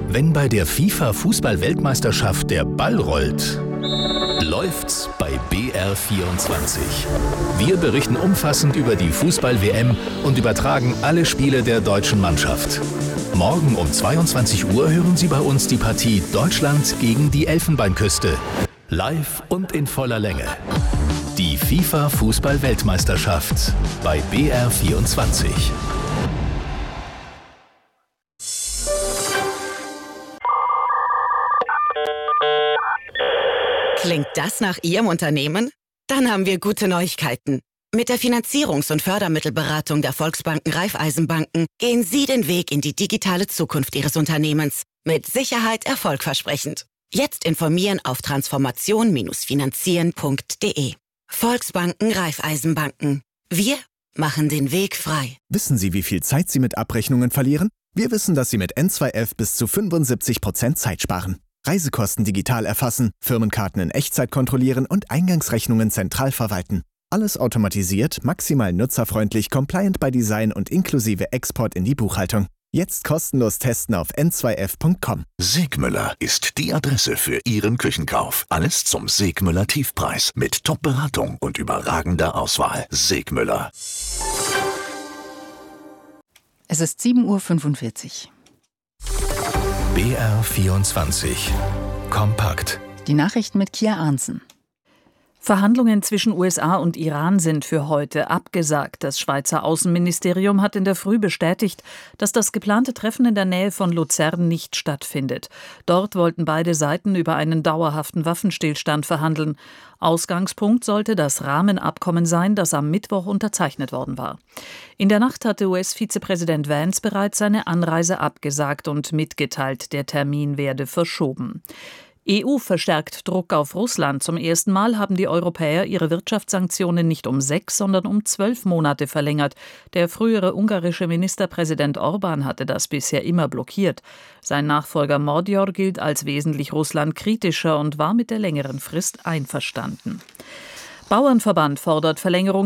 Wenn bei der FIFA-Fußball-Weltmeisterschaft der Ball rollt, läuft's bei BR24. Wir berichten umfassend über die Fußball-WM und übertragen alle Spiele der deutschen Mannschaft. Morgen um 22 Uhr hören Sie bei uns die Partie Deutschland gegen die Elfenbeinküste. Live und in voller Länge. Die FIFA-Fußball-Weltmeisterschaft bei BR24. Klingt das nach Ihrem Unternehmen? Dann haben wir gute Neuigkeiten. Mit der Finanzierungs- und Fördermittelberatung der Volksbanken Raiffeisenbanken gehen Sie den Weg in die digitale Zukunft Ihres Unternehmens. Mit Sicherheit erfolgversprechend. Jetzt informieren auf transformation-finanzieren.de. Volksbanken Raiffeisenbanken. Wir machen den Weg frei. Wissen Sie, wie viel Zeit Sie mit Abrechnungen verlieren? Wir wissen, dass Sie mit N2F bis zu 75% Zeit sparen. Reisekosten digital erfassen, Firmenkarten in Echtzeit kontrollieren und Eingangsrechnungen zentral verwalten. Alles automatisiert, maximal nutzerfreundlich, compliant by Design und inklusive Export in die Buchhaltung. Jetzt kostenlos testen auf n2f.com. Segmüller ist die Adresse für Ihren Küchenkauf. Alles zum Segmüller Tiefpreis mit Top-Beratung und überragender Auswahl. Segmüller. Es ist 7:45 Uhr. BR24. Kompakt. Die Nachrichten mit Kia Arnsen. Verhandlungen zwischen USA und Iran sind für heute abgesagt. Das Schweizer Außenministerium hat in der Früh bestätigt, dass das geplante Treffen in der Nähe von Luzern nicht stattfindet. Dort wollten beide Seiten über einen dauerhaften Waffenstillstand verhandeln. Ausgangspunkt sollte das Rahmenabkommen sein, das am Mittwoch unterzeichnet worden war. In der Nacht hatte US-Vizepräsident Vance bereits seine Anreise abgesagt und mitgeteilt, der Termin werde verschoben. EU verstärkt Druck auf Russland. Zum ersten Mal haben die Europäer ihre Wirtschaftssanktionen nicht um 6, sondern um 12 Monate verlängert. Der frühere ungarische Ministerpräsident Orbán hatte das bisher immer blockiert. Sein Nachfolger Magyar gilt als wesentlich russlandkritischer und war mit der längeren Frist einverstanden. Bauernverband fordert Verlängerung